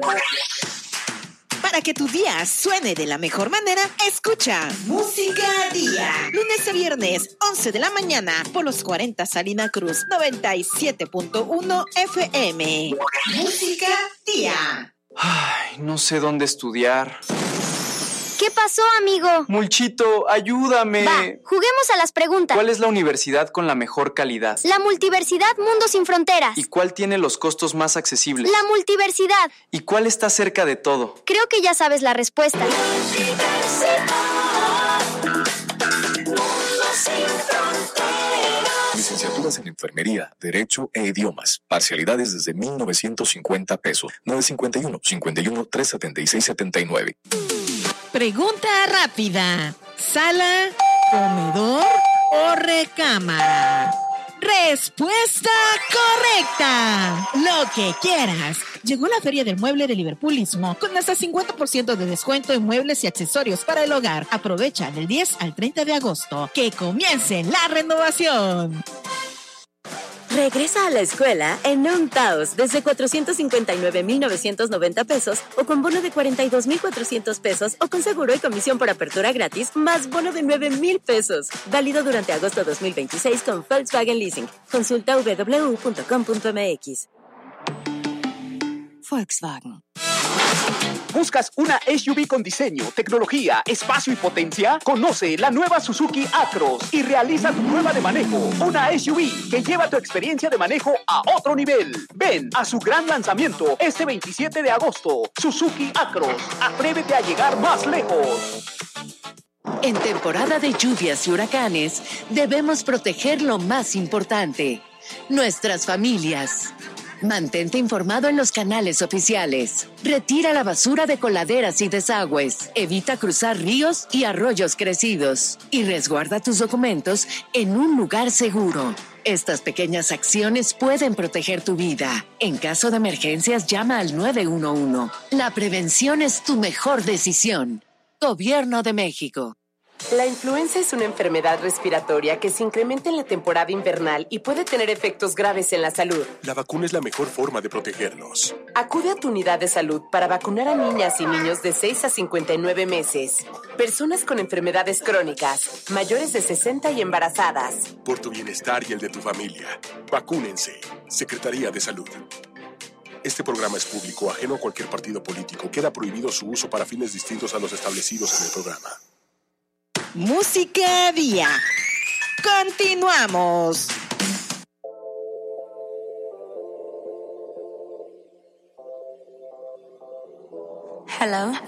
Para que tu día suene de la mejor manera, escucha Música Día. Lunes a viernes, 11 de la mañana, por los 40 Salina Cruz, 97.1 FM. Música Día. Ay, no sé dónde estudiar. ¿Qué pasó, amigo? Mulchito, ayúdame. Va, juguemos a las preguntas. ¿Cuál es la universidad con la mejor calidad? La Multiversidad Mundo Sin Fronteras. ¿Y cuál tiene los costos más accesibles? La Multiversidad. ¿Y cuál está cerca de todo? Creo que ya sabes la respuesta. Licenciaturas en Enfermería, Derecho e Idiomas. Parcialidades desde 1,950 pesos. 951-51-376-79. Pregunta rápida. ¿Sala, comedor o recámara? Respuesta correcta. Lo que quieras. Llegó la Feria del Mueble de Liverpoolismo con hasta 50% de descuento en muebles y accesorios para el hogar. Aprovecha del 10 al 30 de agosto. Que comience la renovación. Regresa a la escuela en un Taos desde 459,990 pesos o con bono de 42,400 pesos o con seguro y comisión por apertura gratis más bono de 9,000 pesos. Válido durante agosto 2026 con Volkswagen Leasing. Consulta www.com.mx. Volkswagen. ¿Buscas una SUV con diseño, tecnología, espacio y potencia? Conoce la nueva Suzuki Acros y realiza tu prueba de manejo. Una SUV que lleva tu experiencia de manejo a otro nivel. Ven a su gran lanzamiento este 27 de agosto. Suzuki Acros. Atrévete a llegar más lejos. En temporada de lluvias y huracanes, debemos proteger lo más importante: nuestras familias. Mantente informado en los canales oficiales. Retira la basura de coladeras y desagües. Evita cruzar ríos y arroyos crecidos. Y resguarda tus documentos en un lugar seguro. Estas pequeñas acciones pueden proteger tu vida. En caso de emergencias, llama al 911. La prevención es tu mejor decisión. Gobierno de México. La influenza es una enfermedad respiratoria que se incrementa en la temporada invernal y puede tener efectos graves en la salud. La vacuna es la mejor forma de protegernos. Acude a tu unidad de salud para vacunar a niñas y niños de 6 a 59 meses, personas con enfermedades crónicas, mayores de 60 y embarazadas. Por tu bienestar y el de tu familia, vacúnense. Secretaría de Salud. Este programa es público, ajeno a cualquier partido político. Queda prohibido su uso para fines distintos a los establecidos en el programa. Música Día. Continuamos. Hello.